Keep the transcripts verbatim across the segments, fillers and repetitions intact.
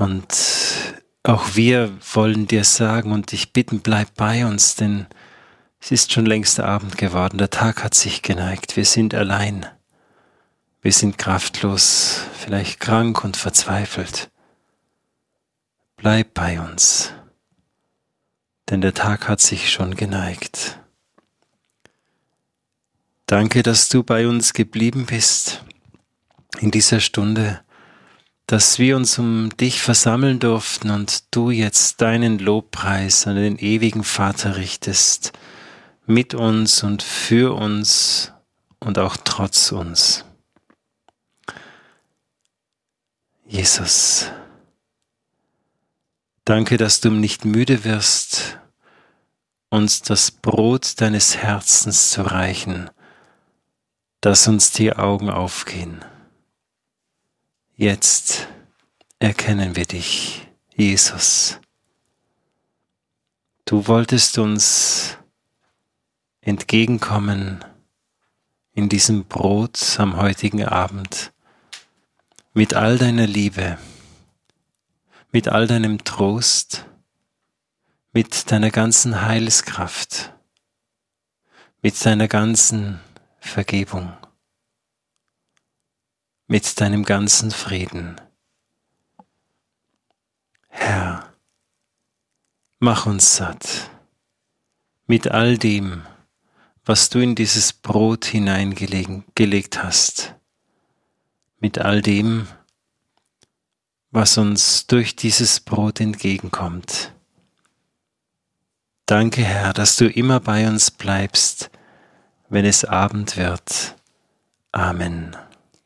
Und auch wir wollen dir sagen und dich bitten, bleib bei uns, denn es ist schon längst Abend geworden, der Tag hat sich geneigt, wir sind allein, wir sind kraftlos, vielleicht krank und verzweifelt. Bleib bei uns, denn der Tag hat sich schon geneigt. Danke, dass du bei uns geblieben bist in dieser Stunde, dass wir uns um dich versammeln durften und du jetzt deinen Lobpreis an den ewigen Vater richtest, mit uns und für uns und auch trotz uns. Jesus, danke, dass du nicht müde wirst, uns das Brot deines Herzens zu reichen, dass uns die Augen aufgehen. Jetzt erkennen wir dich, Jesus. Du wolltest uns entgegenkommen in diesem Brot am heutigen Abend mit all deiner Liebe, mit all deinem Trost, mit deiner ganzen Heilskraft, mit deiner ganzen Vergebung, mit deinem ganzen Frieden. Herr, mach uns satt mit all dem, was du in dieses Brot hineingelegt hast, mit all dem, was uns durch dieses Brot entgegenkommt. Danke, Herr, dass du immer bei uns bleibst, wenn es Abend wird. Amen.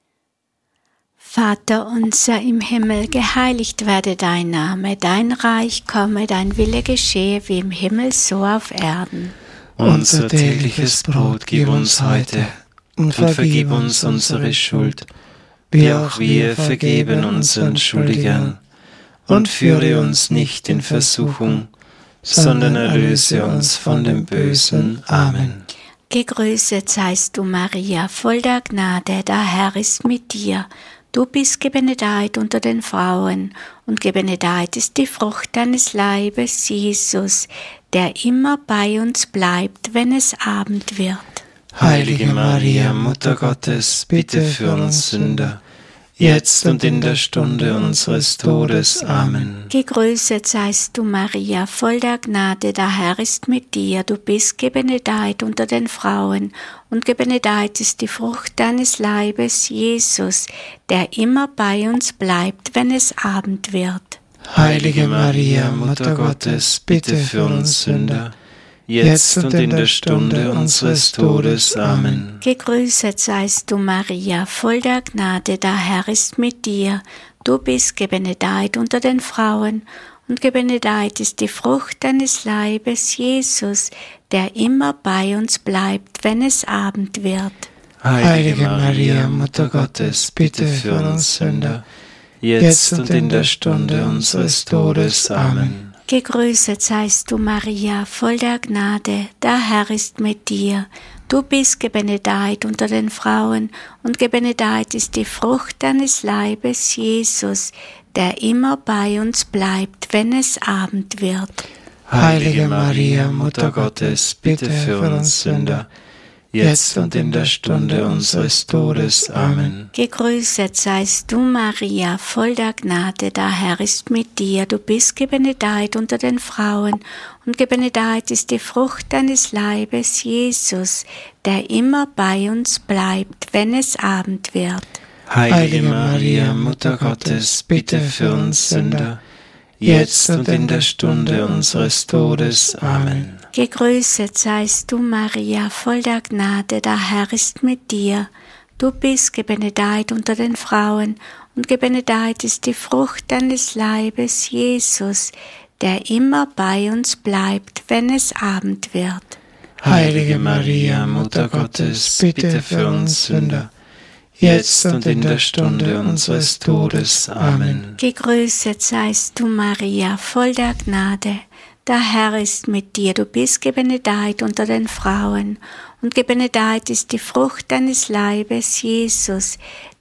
Vater unser im Himmel, geheiligt werde dein Name, dein Reich komme, dein Wille geschehe wie im Himmel so auf Erden. Unser tägliches Brot gib uns heute und vergib uns unsere Schuld, wie auch wir vergeben unseren Schuldigern. Und führe uns nicht in Versuchung, sondern erlöse uns von dem Bösen. Amen. Gegrüßet seist du, Maria, voll der Gnade, der Herr ist mit dir. Du bist gebenedeit unter den Frauen, und gebenedeit ist die Frucht deines Leibes, Jesus, der immer bei uns bleibt, wenn es Abend wird. Heilige Maria, Mutter Gottes, bitte für uns Sünder, jetzt und in der Stunde unseres Todes. Amen. Gegrüßet seist du, Maria, voll der Gnade, der Herr ist mit dir. Du bist gebenedeit unter den Frauen, und gebenedeit ist die Frucht deines Leibes, Jesus, der immer bei uns bleibt, wenn es Abend wird. Heilige Maria, Mutter Gottes, bitte für uns Sünder, jetzt und in der Stunde unseres Todes. Amen. Gegrüßet seist du, Maria, voll der Gnade, der Herr ist mit dir. Du bist gebenedeit unter den Frauen, und gebenedeit ist die Frucht deines Leibes, Jesus, der immer bei uns bleibt, wenn es Abend wird. Heilige Maria, Mutter Gottes, bitte für uns Sünder, jetzt und in der Stunde unseres Todes. Amen. Gegrüßet seist du, Maria, voll der Gnade, der Herr ist mit dir. Du bist gebenedeit unter den Frauen, und gebenedeit ist die Frucht deines Leibes, Jesus, der immer bei uns bleibt, wenn es Abend wird. Heilige Maria, Mutter Gottes, bitte für uns Sünder, jetzt und in der Stunde unseres Todes. Amen. Gegrüßet seist du, Maria, voll der Gnade, der Herr ist mit dir. Du bist gebenedeit unter den Frauen, und gebenedeit ist die Frucht deines Leibes, Jesus, der immer bei uns bleibt, wenn es Abend wird. Heilige Maria, Mutter Gottes, bitte für uns Sünder, jetzt und in der Stunde unseres Todes. Amen. Gegrüßet seist du, Maria, voll der Gnade, der Herr ist mit dir. Du bist gebenedeit unter den Frauen, und gebenedeit ist die Frucht deines Leibes, Jesus, der immer bei uns bleibt, wenn es Abend wird. Heilige Maria, Mutter Gottes, bitte für uns Sünder, jetzt und in der Stunde unseres Todes. Amen. Gegrüßet seist du, Maria, voll der Gnade, der Herr ist mit dir. Du bist gebenedeit unter den Frauen, und gebenedeit ist die Frucht deines Leibes, Jesus,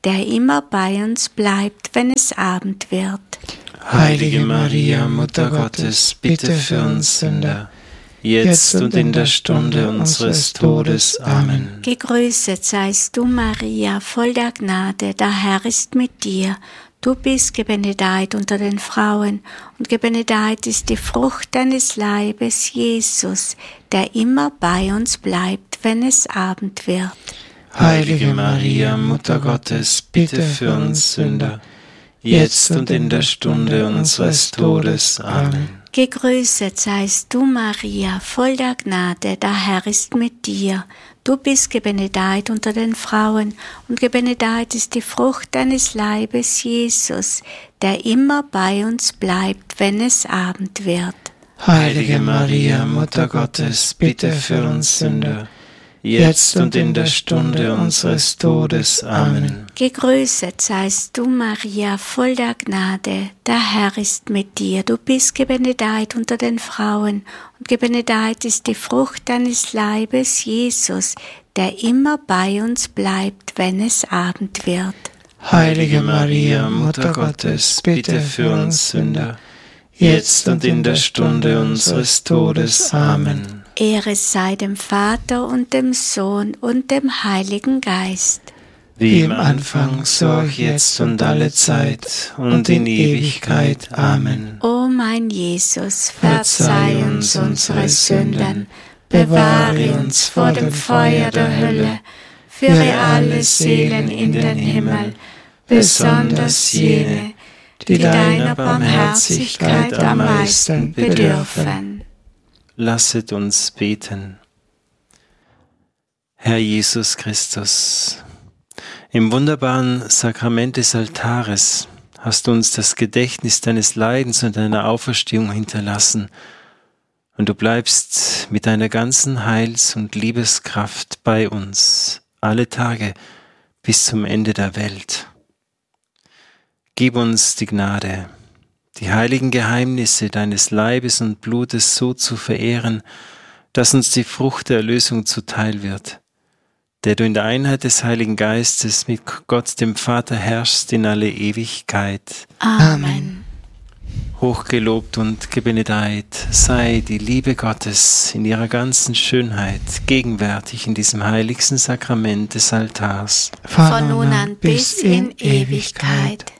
der immer bei uns bleibt, wenn es Abend wird. Heilige Maria, Mutter Gottes, bitte für uns Sünder, jetzt und in der Stunde unseres Todes. Amen. Gegrüßet seist du, Maria, voll der Gnade, der Herr ist mit dir. Du bist gebenedeit unter den Frauen, und gebenedeit ist die Frucht deines Leibes, Jesus, der immer bei uns bleibt, wenn es Abend wird. Heilige Maria, Mutter Gottes, bitte für uns Sünder, jetzt und in der Stunde unseres Todes. Amen. Gegrüßet seist du, Maria, voll der Gnade, der Herr ist mit dir. Du bist gebenedeit unter den Frauen, und gebenedeit ist die Frucht deines Leibes, Jesus, der immer bei uns bleibt, wenn es Abend wird. Heilige Maria, Mutter Gottes, bitte für uns Sünder, jetzt und in der Stunde unseres Todes. Amen. Gegrüßet seist du, Maria, voll der Gnade, der Herr ist mit dir. Du bist gebenedeit unter den Frauen, und gebenedeit ist die Frucht deines Leibes, Jesus, der immer bei uns bleibt, wenn es Abend wird. Heilige Maria, Mutter Gottes, bitte für uns Sünder, jetzt und in der Stunde unseres Todes. Amen. Ehre sei dem Vater und dem Sohn und dem Heiligen Geist. Wie im Anfang, so auch jetzt und alle Zeit und in Ewigkeit. Amen. O mein Jesus, verzeih uns unsere Sünden, bewahre uns vor dem Feuer der Hölle, führe alle Seelen in den Himmel, besonders jene, die deiner Barmherzigkeit am meisten bedürfen. Lasset uns beten. Herr Jesus Christus, im wunderbaren Sakrament des Altares hast du uns das Gedächtnis deines Leidens und deiner Auferstehung hinterlassen, und du bleibst mit deiner ganzen Heils- und Liebeskraft bei uns alle Tage bis zum Ende der Welt. Gib uns die Gnade, die heiligen Geheimnisse deines Leibes und Blutes so zu verehren, dass uns die Frucht der Erlösung zuteil wird, der du in der Einheit des Heiligen Geistes mit Gott dem Vater herrschst in alle Ewigkeit. Amen. Hochgelobt und gebenedeit sei die Liebe Gottes in ihrer ganzen Schönheit gegenwärtig in diesem heiligsten Sakrament des Altars. Von nun an bis in Ewigkeit.